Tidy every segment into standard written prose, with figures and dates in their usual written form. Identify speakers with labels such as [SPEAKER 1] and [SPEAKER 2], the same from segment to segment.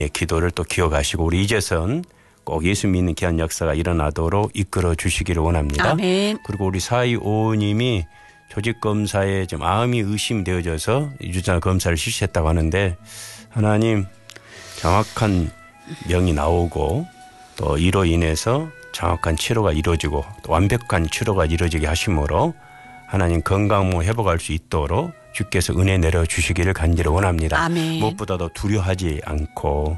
[SPEAKER 1] 기도를 또 기억하시고 우리 이제선 꼭 예수 믿는 귀한 역사가 일어나도록 이끌어 주시기를 원합니다.
[SPEAKER 2] 아멘.
[SPEAKER 1] 그리고 우리 4255님이 조직검사에 좀 암이 의심되어져서 2주차 검사를 실시했다고 하는데 하나님 정확한 명이 나오고 또 이로 인해서 정확한 치료가 이루어지고 또 완벽한 치료가 이루어지게 하심으로 하나님 건강 회복할 수 있도록 주께서 은혜 내려주시기를 간절히 원합니다.
[SPEAKER 2] 아멘.
[SPEAKER 1] 무엇보다도 두려워하지 않고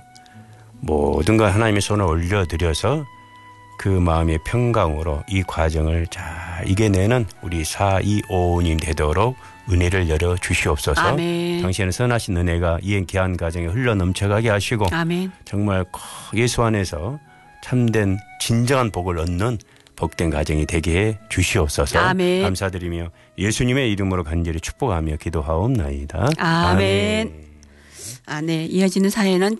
[SPEAKER 1] 모든 걸 하나님의 손을 올려드려서 그 마음의 평강으로 이 과정을 잘 이겨내는 우리 4255님 되도록 은혜를 열어 주시옵소서.
[SPEAKER 2] 아멘.
[SPEAKER 1] 당신의 선하신 은혜가 이 귀한 가정에 흘러 넘쳐가게 하시고
[SPEAKER 2] 아멘.
[SPEAKER 1] 정말 예수 안에서 참된 진정한 복을 얻는 복된 가정이 되게 해 주시옵소서.
[SPEAKER 2] 아멘.
[SPEAKER 1] 감사드리며 예수님의 이름으로 간절히 축복하며 기도하옵나이다.
[SPEAKER 2] 아멘. 네. 이어지는 사연은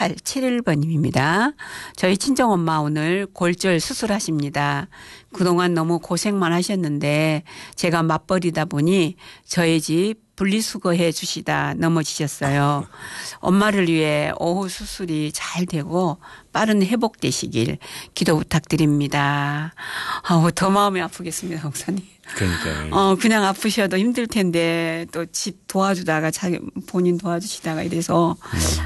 [SPEAKER 2] 7871번님입니다. 저희 친정엄마 오늘 골절 수술하십니다. 그동안 너무 고생만 하셨는데 제가 맞벌이다 보니 저희 집 분리수거해 주시다 넘어지셨어요. 엄마를 위해 오후 수술이 잘 되고 빠른 회복되시길 기도 부탁드립니다. 더 마음이 아프겠습니다, 목사님.
[SPEAKER 1] 그러니까
[SPEAKER 2] 그냥 아프셔도 힘들 텐데 또 집 도와주다가 본인 도와주시다가 이래서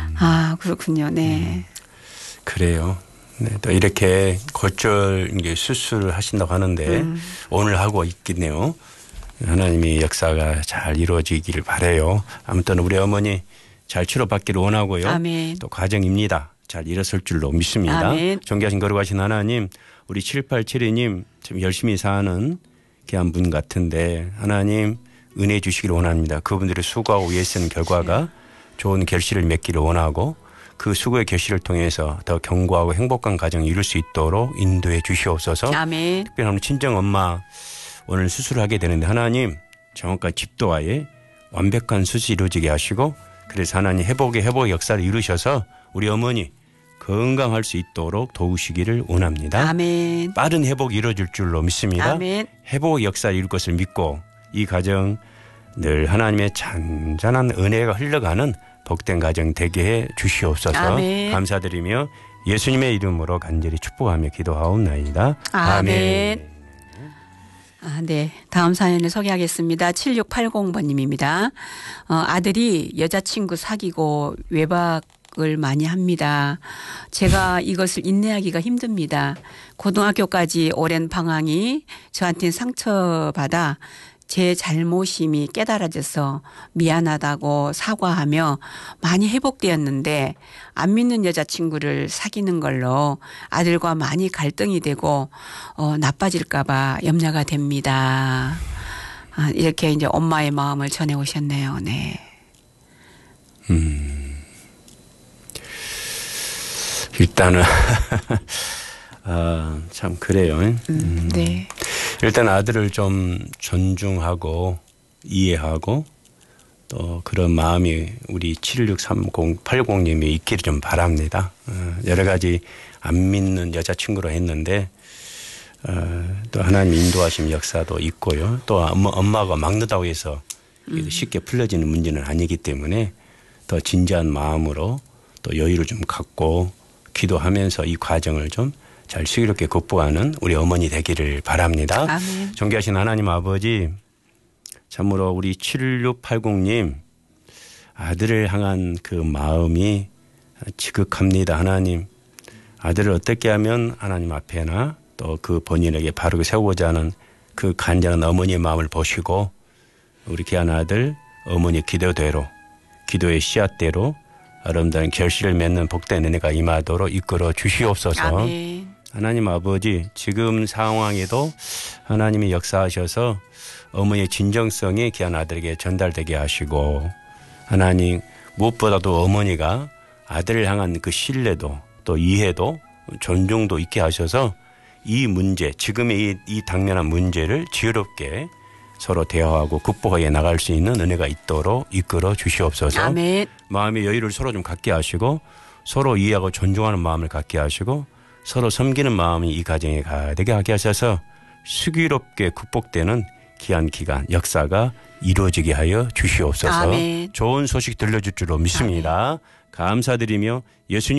[SPEAKER 2] 그렇군요. 네.
[SPEAKER 1] 그래요. 네, 또 이렇게 골절 수술을 하신다고 하는데 오늘 하고 있겠네요. 하나님의 역사가 잘 이루어지기를 바라요. 아무튼 우리 어머니 잘 치료받기를 원하고요.
[SPEAKER 2] 아멘.
[SPEAKER 1] 또 과정입니다. 잘 일어설 줄로 믿습니다.
[SPEAKER 2] 아멘.
[SPEAKER 1] 존귀하신 거룩하신 하나님, 우리 7872님 참 열심히 사는 귀한 분 같은데 하나님 은혜 주시기를 원합니다. 그분들의 수고하고 위해서는 결과가 좋은 결실을 맺기를 원하고 그 수고의 결실을 통해서 더 견고하고 행복한 가정을 이룰 수 있도록 인도해 주시옵소서.
[SPEAKER 2] 아멘.
[SPEAKER 1] 특별히 친정엄마 오늘 수술을 하게 되는데 하나님 정확한 집도와의 완벽한 수술이 이루어지게 하시고 그래서 하나님 회복의 역사를 이루셔서 우리 어머니 건강할 수 있도록 도우시기를 원합니다.
[SPEAKER 2] 아멘.
[SPEAKER 1] 빠른 회복이 이루어질 줄로 믿습니다.
[SPEAKER 2] 아멘.
[SPEAKER 1] 회복의 역사를 이룰 것을 믿고 이 가정 늘 하나님의 잔잔한 은혜가 흘러가는 복된 가정 되게 해 주시옵소서.
[SPEAKER 2] 아멘.
[SPEAKER 1] 감사드리며 예수님의 이름으로 간절히 축복하며 기도하옵나이다.
[SPEAKER 2] 아멘. 네. 다음 사연을 소개하겠습니다. 7680번님입니다. 아들이 여자친구 사귀고 외박을 많이 합니다. 제가 이것을 인내하기가 힘듭니다. 고등학교까지 오랜 방황이 저한테는 상처받아 제 잘못임이 깨달아져서 미안하다고 사과하며 많이 회복되었는데 안 믿는 여자친구를 사귀는 걸로 아들과 많이 갈등이 되고 나빠질까 봐 염려가 됩니다. 이렇게 이제 엄마의 마음을 전해 오셨네요. 네.
[SPEAKER 1] 일단은 참 그래요.
[SPEAKER 2] 네.
[SPEAKER 1] 일단 아들을 좀 존중하고 이해하고 또 그런 마음이 우리 763080님이 있기를 좀 바랍니다. 여러 가지 안 믿는 여자친구로 했는데 또 하나님 인도하심 역사도 있고요. 또 엄마가 막는다고 해서 쉽게 풀려지는 문제는 아니기 때문에 더 진지한 마음으로 또 여유를 좀 갖고 기도하면서 이 과정을 좀 잘 슬기롭게 극복하는 우리 어머니 되기를 바랍니다.
[SPEAKER 2] 아멘.
[SPEAKER 1] 존귀하신 하나님 아버지 참으로 우리 7680님 아들을 향한 그 마음이 지극합니다. 하나님 아들을 어떻게 하면 하나님 앞에나 또 그 본인에게 바르게 세우고자 하는 그 간절한 어머니의 마음을 보시고 우리 귀한 아들 어머니 기도대로 기도의 씨앗대로 아름다운 결실을 맺는 복된 은혜가 임하도록 이끌어 주시옵소서.
[SPEAKER 2] 아멘.
[SPEAKER 1] 하나님 아버지 지금 상황에도 하나님이 역사하셔서 어머니의 진정성이 귀한 아들에게 전달되게 하시고 하나님 무엇보다도 어머니가 아들을 향한 그 신뢰도 또 이해도 존중도 있게 하셔서 이 문제 지금의 이 당면한 문제를 지혜롭게 서로 대화하고 극복해 나갈 수 있는 은혜가 있도록 이끌어 주시옵소서.
[SPEAKER 2] 아멘.
[SPEAKER 1] 마음의 여유를 서로 좀 갖게 하시고 서로 이해하고 존중하는 마음을 갖게 하시고 서로 섬기는 마음이 이 가정에 가득하게 하게 하셔서 슬기롭게 극복되는 귀한 기간 역사가 이루어지게 하여 주시옵소서.
[SPEAKER 2] 아멘.
[SPEAKER 1] 좋은 소식 들려줄 줄로 믿습니다. 감사드리며 예수님